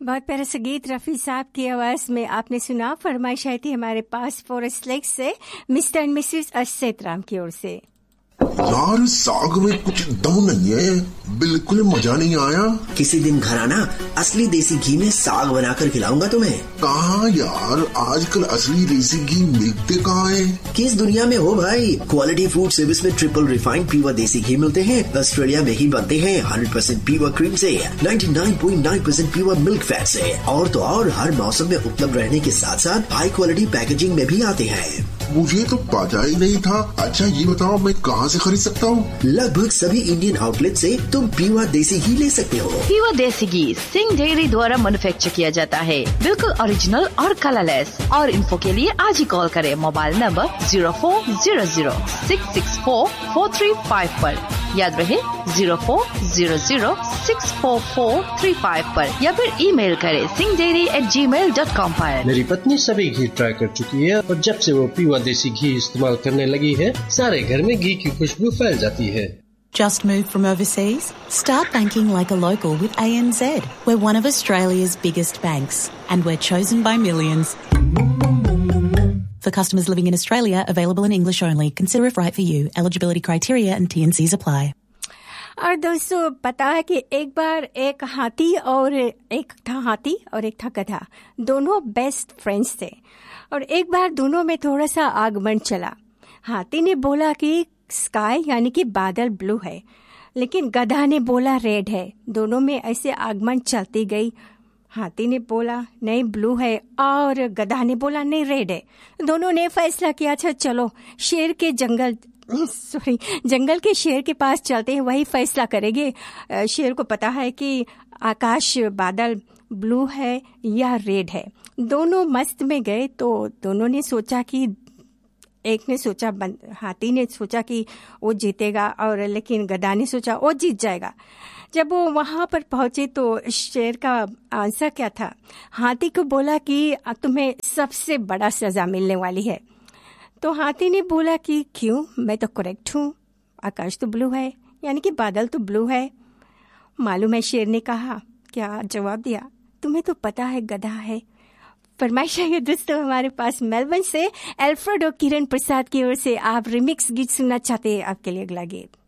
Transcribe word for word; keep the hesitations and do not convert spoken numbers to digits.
बहुत प्यारा सा गीत रफी साहब की आवाज में आपने सुना। फरमाइश आई थी हमारे पास फॉरेस्ट लेक से मिस्टर एंड मिसेस अशेत राम की ओर से। यार साग में कुछ दम नहीं है, बिल्कुल मजा नहीं आया। किसी दिन घर आना, असली देसी घी में साग बनाकर खिलाऊंगा तुम्हें। कहाँ यार, आजकल असली देसी घी मिलते कहाँ है? किस दुनिया में हो भाई। क्वालिटी फूड सर्विस में ट्रिपल रिफाइंड प्योर देसी घी मिलते हैं। ऑस्ट्रेलिया में ही बनते हैं। हंड्रेड परसेंट प्योर क्रीम से, ninety nine point nine percent pure milk fat से, और तो और हर मौसम में उपलब्ध रहने के साथ साथ हाई क्वालिटी पैकेजिंग में भी आते हैं। मुझे तो पता ही नहीं था। अच्छा ये बताओ मैं कहाँ से खरीद सकता हूँ? लगभग सभी इंडियन आउटलेट से तुम प्योर देसी घी ले सकते हो। प्योर देसी घी सिंह डेयरी द्वारा मैन्युफैक्चर किया जाता है, बिल्कुल ओरिजिनल और कलरलेस। और इन्फो के लिए आज ही कॉल करें mobile number zero four zero zero six six four four three five पर। याद रहे zero four zero zero six four four three five पर, या फिर ईमेल करें सिंह डेयरी एट जी मेल डॉट कॉम पर। मेरी पत्नी सभी घी ट्राई कर चुकी है और जब से वो प्योर देसी घी इस्तेमाल करने लगी है, सारे घर में घी की खुशबू फैल जाती है। Just moved from overseas? Start banking like a local with A N Z. We're one of Australia's biggest banks and we're chosen by millions. For customers living in Australia, available in English only. Consider if right for you. Eligibility criteria and T and C's apply. और दोस्तों पता है कि एक बार एक हाथी और एक था हाथी और एक था गधा, दोनों बेस्ट फ्रेंड्स थे। और एक बार दोनों में थोड़ा सा आगमन चला। हाथी ने बोला कि स्काई यानी कि बादल ब्लू है, लेकिन गधा ने बोला रेड है। दोनों में ऐसे आगमन चलती गई। हाथी ने बोला नहीं ब्लू है और गधा ने बोला नहीं रेड है। दोनों ने फैसला किया अच्छा चलो शेर के जंगल सॉरी जंगल के शेर के पास चलते हैं, वही फैसला करेंगे। शेर को पता है कि आकाश बादल ब्लू है या रेड है। दोनों मस्त में गए तो दोनों ने सोचा कि एक ने सोचा हाथी ने सोचा कि वो जीतेगा, और लेकिन गधा ने सोचा वो जीत जाएगा। जब वो वहां पर पहुंचे तो शेर का आंसर क्या था? हाथी को बोला कि तुम्हें सबसे बड़ा सजा मिलने वाली है। तो हाथी ने बोला कि क्यों, मैं तो करेक्ट हूँ, आकाश तो ब्लू है यानी कि बादल तो ब्लू है। मालूम है शेर ने कहा, क्या जवाब दिया? तुम्हें तो पता है गधा है। फरमाइश है दोस्तों हमारे पास मेलबर्न से एल्फ्रेडो किरण प्रसाद की ओर से। आप रिमिक्स गीत सुनना चाहते हैं, आपके लिए अगला गीत।